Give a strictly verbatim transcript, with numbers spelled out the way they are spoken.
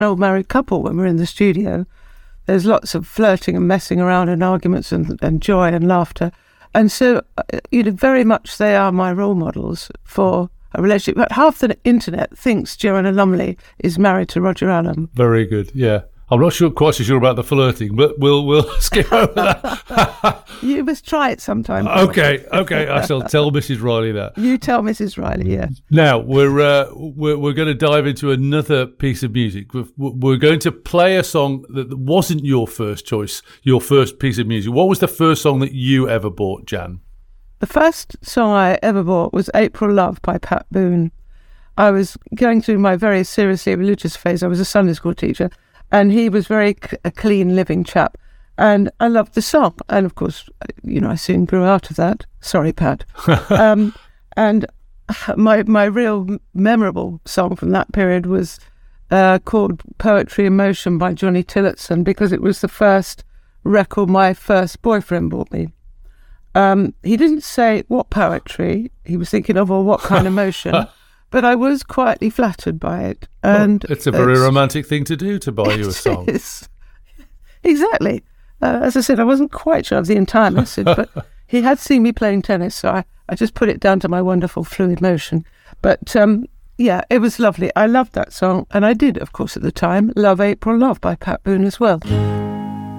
old married couple when we're in the studio. There's lots of flirting and messing around and arguments and, and joy and laughter. And so, you know, very much they are my role models for a relationship. But half the internet thinks Joanna Lumley is married to Roger Allam. Very good, yeah. I'm not sure, quite so sure about the flirting, but we'll we'll skip over that. You must try it sometime. Okay, okay. I shall tell Missus Riley that. You tell Missus Riley, yeah. Now we're uh, we're we're going to dive into another piece of music. We're, we're going to play a song that wasn't your first choice, your first piece of music. What was the first song that you ever bought, Jan? The first song I ever bought was April Love by Pat Boone. I was going through my very seriously religious phase. I was a Sunday school teacher. And he was very c- a clean living chap. And I loved the song. And of course, you know, I soon grew out of that. Sorry, Pat. um, and my my real memorable song from that period was uh, called Poetry in Motion by Johnny Tillotson, because it was the first record my first boyfriend bought me. Um, he didn't say what poetry he was thinking of or what kind of motion. But I was quietly flattered by it. And well, it's a very it's, romantic thing to do, to buy you a song. Is. Exactly. Uh, as I said, I wasn't quite sure of the entire message, but he had seen me playing tennis, so I, I just put it down to my wonderful fluid motion. But um, yeah, it was lovely. I loved that song. And I did, of course, at the time, love April Love by Pat Boone as well.